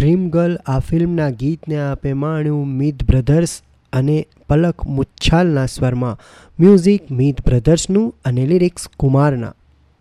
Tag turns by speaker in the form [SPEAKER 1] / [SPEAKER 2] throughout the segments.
[SPEAKER 1] Dream girl આ ફિલ્મના ગીતને આપે માણ્યું મીત બ્રધર્સ અને પલક મુચ્છાલના સ્વરમાં. મ્યુઝિક મીત બ્રધર્સનું અને લિરિક્સ કુમારના.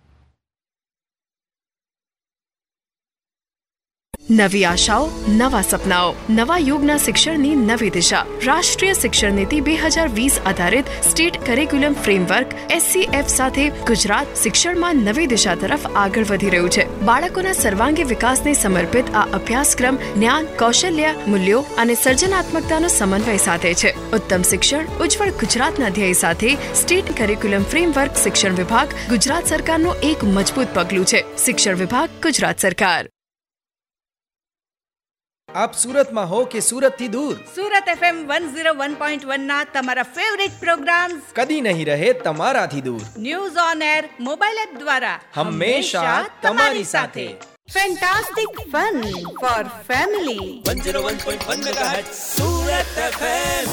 [SPEAKER 2] નવી આશાઓ, નવા સપનાઓ, નવા યુગના શિક્ષણની નવી દિશા. રાષ્ટ્રીય શિક્ષણ નીતિ 2020 આધારિત સ્ટેટ કરિક્યુલમ ફ્રેમવર્ક SCF સાથે ગુજરાત શિક્ષણમાં નવી દિશા તરફ આગળ વધી રહ્યું છે. બાળકોના સર્વાંગી વિકાસને સમર્પિત આ અભ્યાસક્રમ જ્ઞાન, કૌશલ્ય, મૂલ્યો અને સર્જનાત્મકતાનો સમન્વય સાધે છે. ઉત્તમ શિક્ષણ, ઉજ્જવળ ગુજરાતના ધ્યેય સાથે સ્ટેટ કરિક્યુલમ ફ્રેમવર્ક શિક્ષણ વિભાગ ગુજરાત સરકારનું એક મજબૂત પગલું છે. શિક્ષણ વિભાગ ગુજરાત સરકાર.
[SPEAKER 3] આપ સુરતમાં હો કે સુરત થી દૂર,
[SPEAKER 4] સુરત FM 101.1 ના તમારા ફેવરિટ પ્રોગ્રામ્સ
[SPEAKER 3] કદી નહીં રહે તમારાથી દૂર.
[SPEAKER 4] News on air mobile app દ્વારા
[SPEAKER 3] હંમેશા તમારી સાથે.
[SPEAKER 4] Fantastic fun four family
[SPEAKER 3] 101.1 megahertz Surat FM.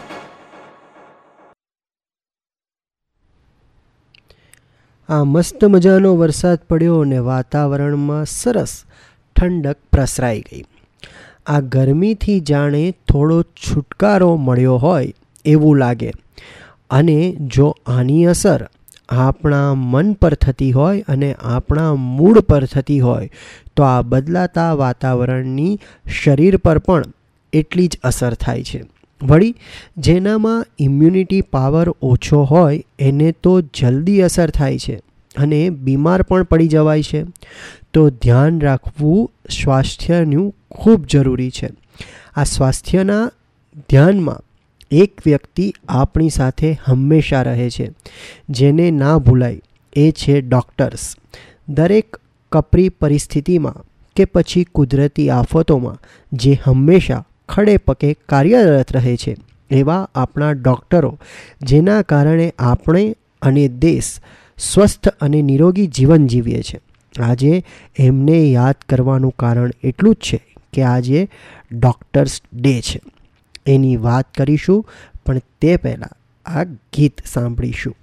[SPEAKER 1] આ મસ્ત મજાનો વરસાદ પડ્યો અને વાતાવરણમાં સરસ ઠંડક પ્રસરાઈ ગઈ. આ ગરમીથી જાણે થોડો છુટકારો મળ્યો હોય એવું લાગે. અને જો આની અસર આપણા મન પર થતી હોય અને આપણા મૂડ પર થતી હોય તો આ બદલાતા વાતાવરણની શરીર પર પણ એટલી જ અસર થાય છે. વળી જેનામાં ઇમ્યુનિટી પાવર ઓછો હોય એને તો જલ્દી અસર થાય છે અને બીમાર પણ પડી જવાય છે. તો ધ્યાન રાખવું સ્વાસ્થ્યનું ખૂબ જરૂરી છે. આ સ્વાસ્થ્યના ધ્યાનમાં એક વ્યક્તિ આપણી સાથે હંમેશા રહે છે, જેને ના ભૂલાય એ છે ડૉક્ટર્સ. દરેક કપરી પરિસ્થિતિમાં કે પછી કુદરતી આફતોમાં જે હંમેશા ખડે પગે કાર્યરત રહે છે એવા આપણા ડૉક્ટરો, જેના કારણે આપણે અને દેશ સ્વસ્થ અને નિરોગી જીવન જીવીએ છીએ. આજે એમને યાદ કરવાનું કારણ એટલું જ છે કે આજે ડૉક્ટર્સ ડે છે. એની વાત કરીશું, પણ તે પહેલાં આ ગીત સાંભળીશું.